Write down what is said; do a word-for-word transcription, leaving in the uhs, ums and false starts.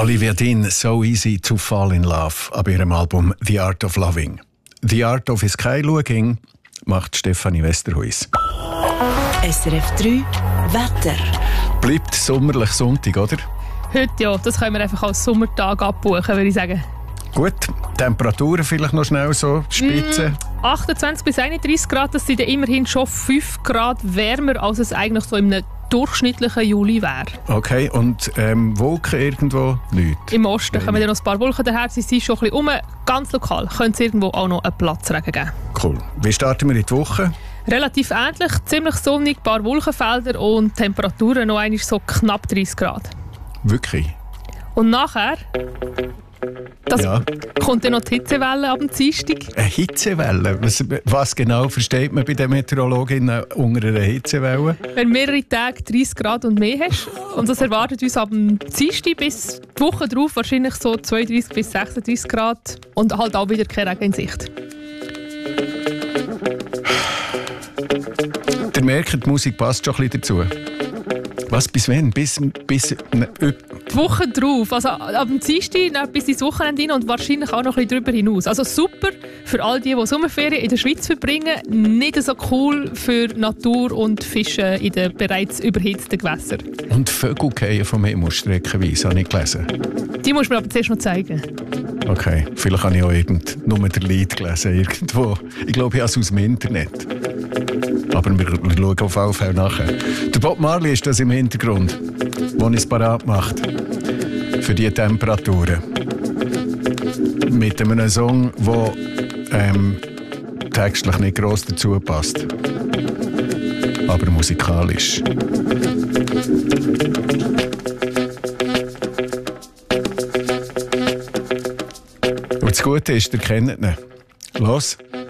Olivia Dean, So Easy to Fall in Love, ab ihrem Album The Art of Loving. The Art of Sky-Looking macht Stefanie Westerhuis. S R F drei Wetter. Bleibt sommerlich Sonntag, oder? Heute ja, das können wir einfach als Sommertag abbuchen, würde ich sagen. Gut, Temperaturen vielleicht noch schnell so, Spitze. Mm, achtundzwanzig bis einunddreißig Grad, das sind ja immerhin schon fünf Grad wärmer, als es eigentlich so im durchschnittlichen Juli wäre. Okay, und ähm, Wolken irgendwo? Nichts? Im Osten kommen ja noch ein paar Wolken daher, sie sind schon ein bisschen rum. Ganz lokal könnte es irgendwo auch noch einen Platzregen geben. Cool. Wie starten wir in die Woche? Relativ ähnlich, ziemlich sonnig, ein paar Wolkenfelder und Temperaturen noch einmal so knapp dreißig Grad. Wirklich? Und nachher... Das ja. kommt dann noch die Hitzewelle ab dem Dienstag. Eine Hitzewelle? Was, was genau versteht man bei den Meteorologinnen unter einer Hitzewelle? Wenn du mehrere Tage dreißig Grad und mehr hast. Und das erwartet uns ab dem Dienstag bis die Woche drauf wahrscheinlich so zweiunddreißig bis sechsunddreißig Grad. Und halt auch wieder kein Regen in Sicht. Ihr merkt, die Musik passt schon ein bisschen dazu. Was, bis wann? Bis, bis ne, die Woche drauf, also ab dem Dienstag bis ins Wochenende hin und wahrscheinlich auch noch ein bisschen darüber hinaus. Also super für all die, die Sommerferien in der Schweiz verbringen, nicht so cool für Natur und Fische in den bereits überhitzten Gewässern. Und Vögel fallen vom Himmel streckenweise, habe ich gelesen. Die musst du mir aber zuerst noch zeigen. Okay, vielleicht habe ich auch irgend, nur den Lied gelesen irgendwo. Ich glaube, ich habe es aus dem Internet. Aber wir, wir schauen auf jeden Fall nachher. Der Bob Marley ist das im Hintergrund, der uns parat macht für diese Temperaturen. Mit einem Song, der ähm, textlich nicht gross dazu passt. Aber musikalisch. Und das Gute ist, ihr kennt ihn. Los!